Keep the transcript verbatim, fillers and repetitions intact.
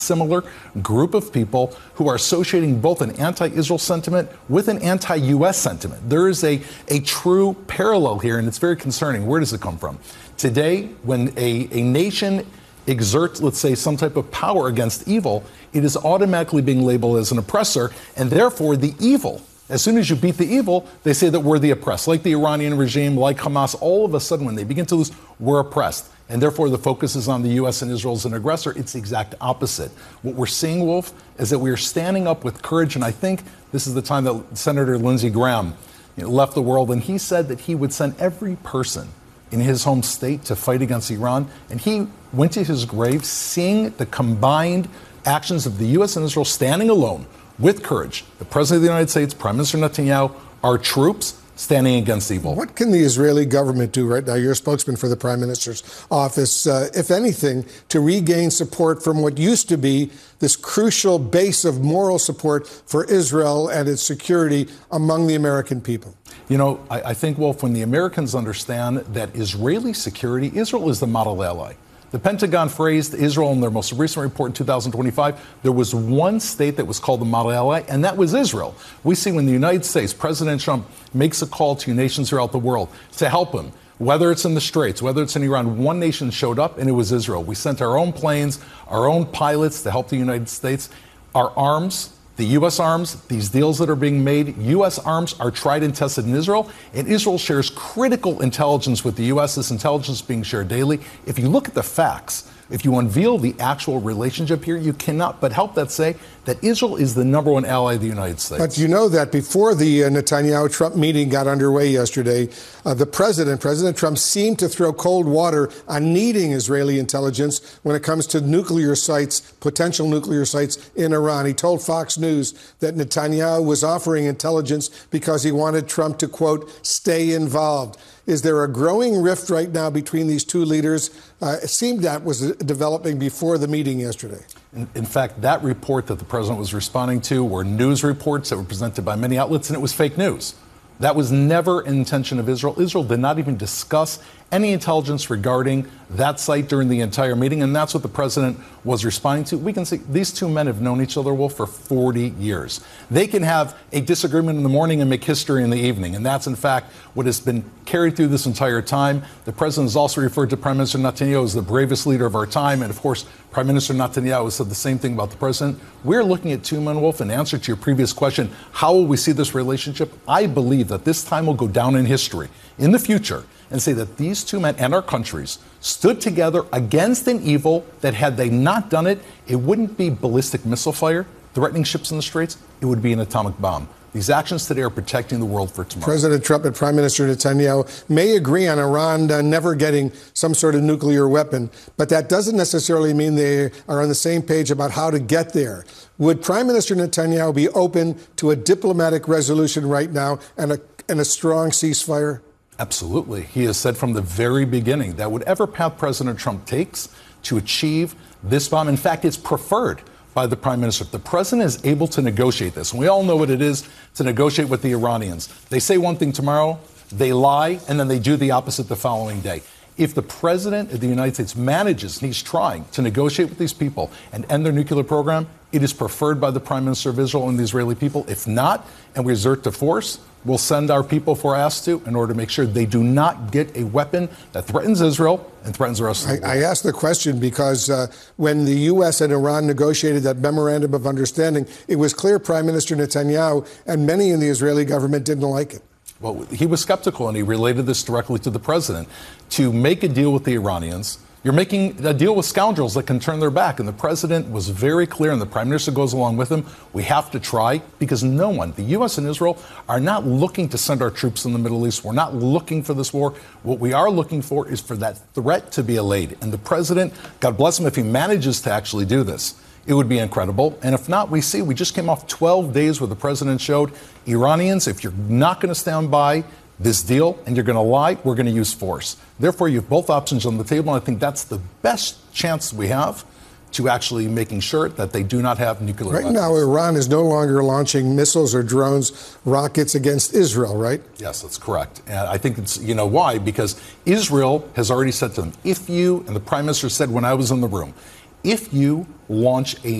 similar group of people who are associating both an anti-Israel sentiment with an anti-U S sentiment. There is a, a true parallel here, and it's very concerning. Where does it come from? Today, when a, a nation exerts, let's say, some type of power against evil, it is automatically being labeled as an oppressor, and therefore the evil, as soon as you beat the evil, they say that we're the oppressed. Like the Iranian regime, like Hamas, all of a sudden when they begin to lose, we're oppressed. And therefore the focus is on the U S and Israel as an aggressor. It's the exact opposite. What we're seeing, Wolf, is that we are standing up with courage, and I think this is the time that Senator Lindsey Graham, you know, left the world, and he said that he would send every person in his home state to fight against Iran, and he went to his grave seeing the combined actions of the U S and Israel standing alone with courage. The President of the United States, Prime Minister Netanyahu, our troops standing against evil. What can the Israeli government do right now? You're a spokesman for the Prime Minister's office, uh, if anything, to regain support from what used to be this crucial base of moral support for Israel and its security among the American people? You know, I, I think, Wolf, when the Americans understand that Israeli security, Israel is the model ally. The Pentagon phrased Israel in their most recent report in two thousand twenty-five. There was one state that was called the model ally, and that was Israel. We see when the United States, President Trump makes a call to nations throughout the world to help him, whether it's in the Straits, whether it's in Iran, one nation showed up, and it was Israel. We sent our own planes, our own pilots to help the United States. Our arms, the U S arms, these deals that are being made, U S arms are tried and tested in Israel, and Israel shares critical intelligence with the U S. This intelligence being shared daily. If you look at the facts, if you unveil the actual relationship here, you cannot but help but say that Israel is the number one ally of the United States. But you know that before the uh, Netanyahu-Trump meeting got underway yesterday, uh, the president, President Trump, seemed to throw cold water on needing Israeli intelligence when it comes to nuclear sites, potential nuclear sites in Iran. He told Fox News that Netanyahu was offering intelligence because he wanted Trump to, quote, stay involved. Is there a growing rift right now between these two leaders? Uh, it seemed that was developing before the meeting yesterday. In, in fact, that report that the president was responding to were news reports that were presented by many outlets, and it was fake news. That was never an intention of Israel. Israel did not even discuss any intelligence regarding that site during the entire meeting, and that's what the president was responding to. We can see these two men have known each other, Wolf, for forty years. They can have a disagreement in the morning and make history in the evening, and that's, in fact, what has been carried through this entire time. The president has also referred to Prime Minister Netanyahu as the bravest leader of our time, and, of course, Prime Minister Netanyahu has said the same thing about the president. We're looking at two men, Wolf. In answer to your previous question, how will we see this relationship? I believe that this time will go down in history in the future and say that these two men and our countries stood together against an evil that, had they not done it, it wouldn't be ballistic missile fire threatening ships in the Straits. It would be an atomic bomb. These actions today are protecting the world for tomorrow. President Trump and Prime Minister Netanyahu may agree on Iran uh, never getting some sort of nuclear weapon, but that doesn't necessarily mean they are on the same page about how to get there. Would Prime Minister Netanyahu be open to a diplomatic resolution right now and a, and a strong ceasefire? Absolutely. He has said from the very beginning that whatever path President Trump takes to achieve this bomb, in fact, it's preferred by the Prime Minister. If the President is able to negotiate this, and we all know what it is to negotiate with the Iranians. They say one thing tomorrow, they lie, and then they do the opposite the following day. If the President of the United States manages, and he's trying, to negotiate with these people and end their nuclear program, it is preferred by the Prime Minister of Israel and the Israeli people. If not, and we resort to force, we'll send our people if we're asked to in order to make sure they do not get a weapon that threatens Israel and threatens the rest of the world. I, I asked the question because uh, when the U S and Iran negotiated that memorandum of understanding, it was clear Prime Minister Netanyahu and many in the Israeli government didn't like it. Well, he was skeptical, and he related this directly to the president. To make a deal with the Iranians, you're making a deal with scoundrels that can turn their back. And the president was very clear, and the prime minister goes along with him. We have to try, because no one, the U S and Israel, are not looking to send our troops in the Middle East. We're not looking for this war. What we are looking for is for that threat to be allayed. And the president, God bless him, if he manages to actually do this, it would be incredible. And if not, we see, we just came off twelve days where the president showed Iranians, if you're not going to stand by this deal and you're going to lie, we're going to use force. Therefore, you have both options on the table, and I think that's the best chance we have to actually making sure that they do not have nuclear right weapons. Now, Iran is no longer launching missiles or drones, rockets against Israel, right? Yes, that's correct. And I think it's, you know, why? Because Israel has already said to them, if you, and the prime minister said when I was in the room, if you launch a